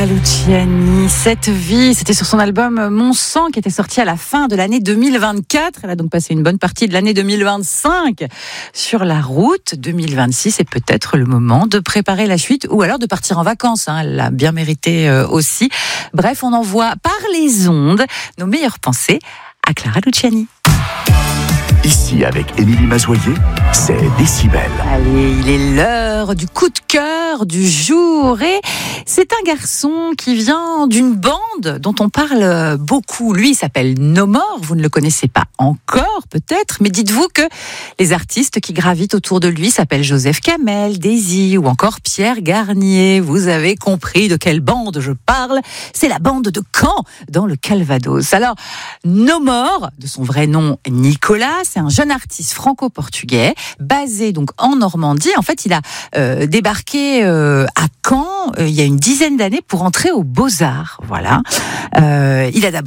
Luciani, Cette vie, c'était sur son album Mon sang qui était sorti à la fin de l'année 2024. Elle a donc passé une bonne partie de l'année 2025 sur la route. 2026 est peut-être le moment de préparer la suite ou alors de partir en vacances. Elle l'a bien mérité aussi. Bref, on envoie par les ondes nos meilleures pensées à Clara Luciani. Ici, avec Émilie Mazoyer, c'est Décibel. Allez, il est l'heure du coup de cœur du jour. Et c'est un garçon qui vient d'une bande dont on parle beaucoup. Lui, il s'appelle No More. Vous ne le connaissez pas encore, peut-être. Mais dites-vous que les artistes qui gravitent autour de lui s'appellent Joseph Kamel, Daisy ou encore Pierre Garnier. Vous avez compris de quelle bande je parle. C'est la bande de Caen, dans le Calvados. Alors, No More, de son vrai nom Nicolas, c'est un jeune artiste franco-portugais basé donc en Normandie. En fait, il a débarqué à Caen il y a une dizaine d'années pour entrer aux Beaux-Arts. Voilà. Il a d'abord